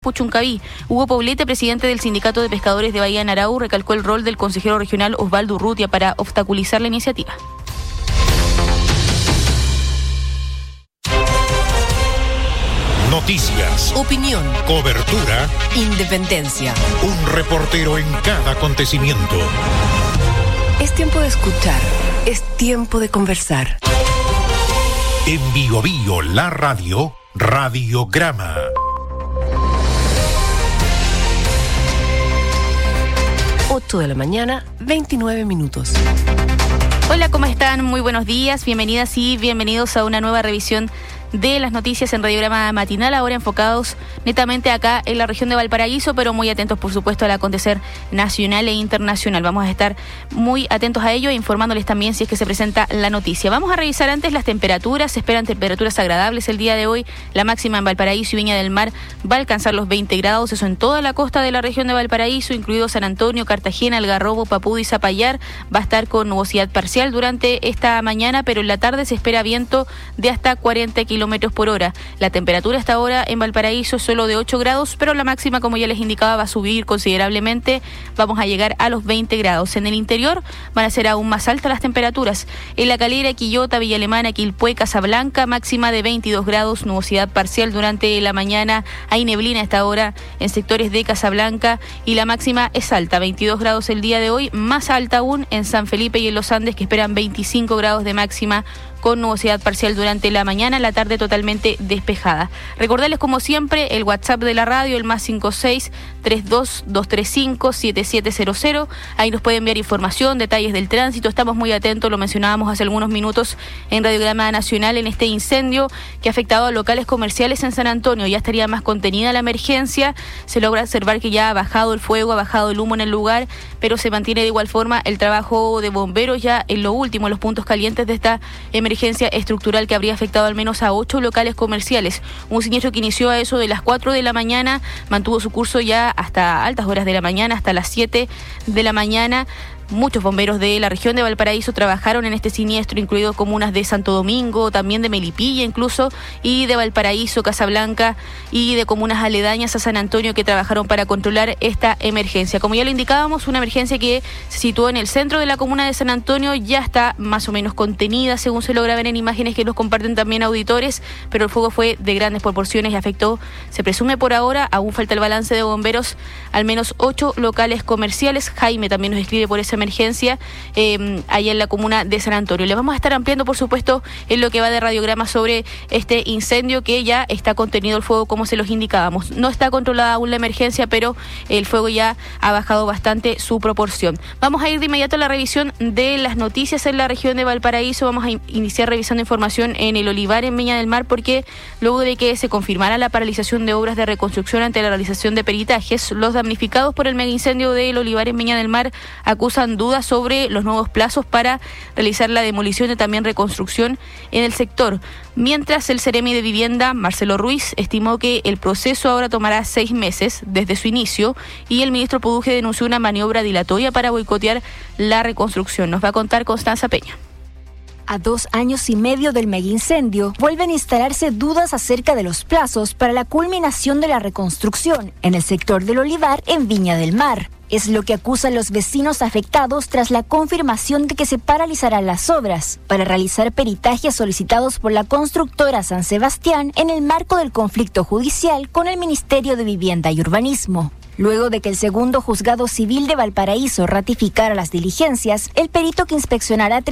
Puchuncaví. Hugo Poblete, presidente del Sindicato de Pescadores de Bahía Narau, recalcó el rol del consejero regional Osvaldo Urrutia para obstaculizar la iniciativa. Noticias, opinión, cobertura, independencia. Un reportero en cada acontecimiento. Es tiempo de escuchar, es tiempo de conversar. En Bio Bio, la radio, Radiograma. De la mañana, 29 minutos. Hola, ¿cómo están? Muy buenos días, bienvenidas y bienvenidos a una nueva revisión de las noticias en Radiograma Matinal, ahora enfocados netamente acá en la región de Valparaíso, pero muy atentos, por supuesto, al acontecer nacional e internacional. Vamos a estar muy atentos a ello e informándoles también si es que se presenta la noticia. Vamos a revisar antes las temperaturas. Se esperan temperaturas agradables el día de hoy. La máxima en Valparaíso y Viña del Mar va a alcanzar los 20 grados, eso en toda la costa de la región de Valparaíso, incluido San Antonio, Cartagena, Algarrobo, Papúa y Zapallar. Va a estar con nubosidad parcial durante esta mañana, pero en la tarde se espera viento de hasta 40 kilómetros por hora. La temperatura hasta ahora en Valparaíso es solo de 8 grados, pero la máxima, como ya les indicaba, va a subir considerablemente. Vamos a llegar a los 20 grados. En el interior van a ser aún más altas las temperaturas. En La Calera, Quillota, Villa Alemana, Quilpué, Casablanca, máxima de 22 grados, nubosidad parcial durante la mañana. Hay neblina hasta ahora en sectores de Casablanca y la máxima es alta, 22 grados el día de hoy, más alta aún en San Felipe y en Los Andes, que esperan 25 grados de máxima, con nubosidad parcial durante la mañana, la tarde totalmente despejada. Recordarles, como siempre, el WhatsApp de la radio, el más 56-32-235-7700. Ahí nos pueden enviar información, detalles del tránsito. Estamos muy atentos, lo mencionábamos hace algunos minutos en Radiograma Nacional, en este incendio que ha afectado a locales comerciales en San Antonio. Ya estaría más contenida la emergencia. Se logra observar que ya ha bajado el fuego, ha bajado el humo en el lugar, pero se mantiene de igual forma el trabajo de bomberos ya en lo último, en los puntos calientes de esta emergencia estructural que habría afectado al menos a 8 locales comerciales. Un siniestro que inició a eso de las 4 de la mañana, mantuvo su curso ya hasta altas horas de la mañana, hasta las 7 de la mañana. Muchos bomberos de la región de Valparaíso trabajaron en este siniestro, incluido comunas de Santo Domingo, también de Melipilla incluso, y de Valparaíso, Casablanca y de comunas aledañas a San Antonio, que trabajaron para controlar esta emergencia. Como ya lo indicábamos, una emergencia que se situó en el centro de la comuna de San Antonio, ya está más o menos contenida, según se logra ver en imágenes que nos comparten también auditores, pero el fuego fue de grandes proporciones y afectó, se presume por ahora, aún falta el balance de bomberos, al menos 8 locales comerciales. Jaime también nos escribe por esa emergencia allá en la comuna de San Antonio. Le vamos a estar ampliando, por supuesto, en lo que va de Radiograma sobre este incendio, que ya está contenido el fuego, como se los indicábamos. No está controlada aún la emergencia, pero el fuego ya ha bajado bastante su proporción. Vamos a ir de inmediato a la revisión de las noticias en la región de Valparaíso. Vamos a iniciar revisando información en el Olivar, en Viña del Mar, porque luego de que se confirmara la paralización de obras de reconstrucción ante la realización de peritajes, los damnificados por el mega incendio del Olivar en Viña del Mar acusan dudas sobre los nuevos plazos para realizar la demolición y también reconstrucción en el sector. Mientras el Seremi de Vivienda, Marcelo Ruiz, estimó que el proceso ahora tomará 6 meses desde su inicio, y el ministro Puduje denunció una maniobra dilatoria para boicotear la reconstrucción. Nos va a contar Constanza Peña. A 2 años y medio del megaincendio, vuelven a instalarse dudas acerca de los plazos para la culminación de la reconstrucción en el sector del Olivar en Viña del Mar. Es lo que acusan los vecinos afectados tras la confirmación de que se paralizarán las obras para realizar peritajes solicitados por la constructora San Sebastián en el marco del conflicto judicial con el Ministerio de Vivienda y Urbanismo. Luego de que el segundo juzgado civil de Valparaíso ratificara las diligencias, el perito que inspeccionará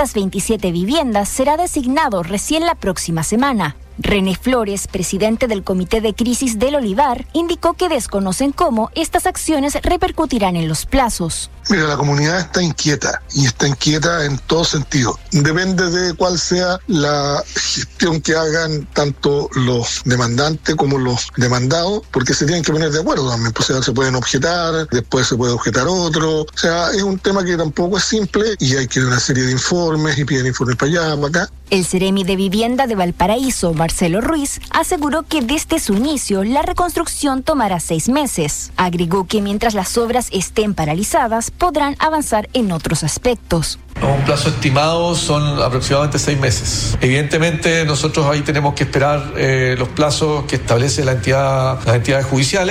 327 viviendas será designado recién la próxima semana. René Flores, presidente del Comité de Crisis del Olivar, indicó que desconocen cómo estas acciones repercutirán en los plazos. Mira, la comunidad está inquieta, y está inquieta en todo sentido. Depende de cuál sea la gestión que hagan tanto los demandantes como los demandados, porque se tienen que poner de acuerdo también. Pues, se pueden objetar, después se puede objetar otro. O sea, es un tema que tampoco es simple, y hay que dar una serie de informes, y piden informes para allá, para acá. El Seremi de Vivienda de Valparaíso, Marcelo Ruiz, aseguró que desde su inicio la reconstrucción tomará 6 meses. Agregó que mientras las obras estén paralizadas podrán avanzar en otros aspectos. Un plazo estimado son aproximadamente 6 meses. Evidentemente nosotros ahí tenemos que esperar los plazos que establece las entidades judiciales.